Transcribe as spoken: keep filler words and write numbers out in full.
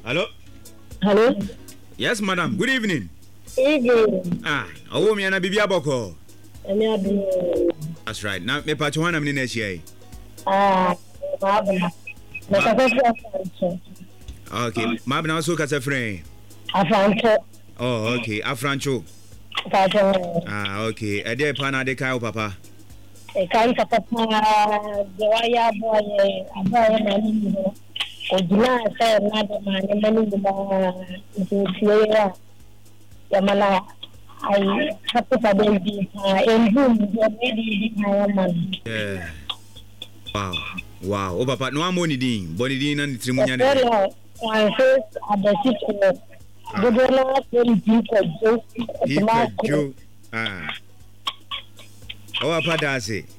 Hello? Hello? Yes, madam. Good evening. Evening. Ah, oh, me and a Bibia Boko. That's right. Now, me Pachuana Mineshi. Ah, Mabna. Okay, Mabna also has a friend. Afrancho. Oh, okay. Afrancho. Ah, okay. A day pana de cow, papa. A kind of papa, the wire boy, a boy, man. Ojina said, Madam, and many Yamala. I have to baby, and whom already man. Yeah. Wow. Wow. Oh, papa, no money din. Bonnie din and Trimunia. My first at the city. The dollar will be a joke. Ah. Oh, papa, does it.